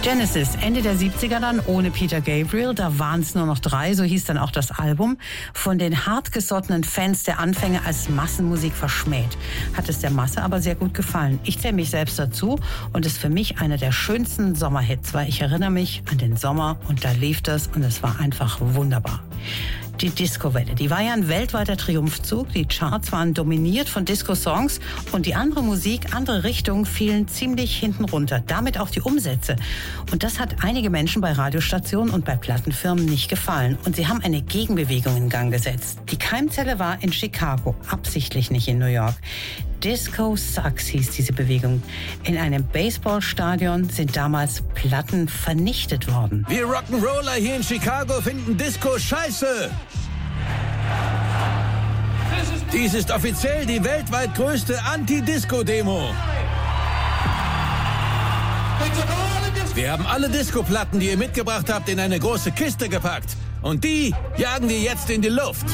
Genesis, Ende der 70er dann, ohne Peter Gabriel, da waren es nur noch 3, so hieß dann auch das Album. Von den hartgesottenen Fans der Anfänge als Massenmusik verschmäht. Hat es der Masse aber sehr gut gefallen. Ich zähle mich selbst dazu und ist für mich einer der schönsten Sommerhits, weil ich erinnere mich an den Sommer und da lief das und es war einfach wunderbar. Die Disco-Welle, die war ja ein weltweiter Triumphzug. Die Charts waren dominiert von Disco-Songs und die andere Musik, andere Richtungen fielen ziemlich hinten runter. Damit auch die Umsätze. Und das hat einige Menschen bei Radiostationen und bei Plattenfirmen nicht gefallen. Und sie haben eine Gegenbewegung in Gang gesetzt. Die Keimzelle war in Chicago, absichtlich nicht in New York. Disco Sucks hieß diese Bewegung. In einem Baseballstadion sind damals Platten vernichtet worden. Wir Rock'n'Roller hier in Chicago finden Disco scheiße. Dies ist offiziell die weltweit größte Anti-Disco-Demo. Wir haben alle Disco-Platten, die ihr mitgebracht habt, in eine große Kiste gepackt. Und die jagen wir jetzt in die Luft.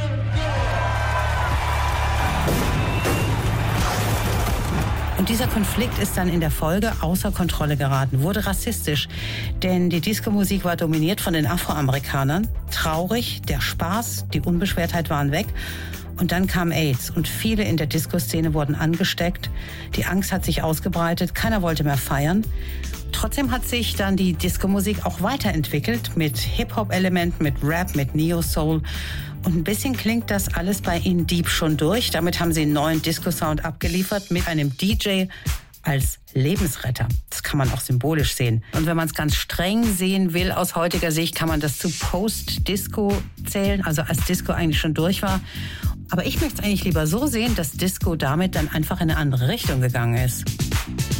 Und dieser Konflikt ist dann in der Folge außer Kontrolle geraten, wurde rassistisch. Denn die Disco-Musik war dominiert von den Afroamerikanern. Traurig, der Spaß, die Unbeschwertheit waren weg. Und dann kam AIDS und viele in der Disco-Szene wurden angesteckt. Die Angst hat sich ausgebreitet, keiner wollte mehr feiern. Trotzdem hat sich dann die Disco-Musik auch weiterentwickelt mit Hip-Hop-Elementen, mit Rap, mit Neo-Soul. Und ein bisschen klingt das alles bei In Deep schon durch. Damit haben sie einen neuen Disco-Sound abgeliefert mit einem DJ als Lebensretter. Das kann man auch symbolisch sehen. Und wenn man es ganz streng sehen will aus heutiger Sicht, kann man das zu Post-Disco zählen, also als Disco eigentlich schon durch war. Aber ich möchte es eigentlich lieber so sehen, dass Disco damit dann einfach in eine andere Richtung gegangen ist.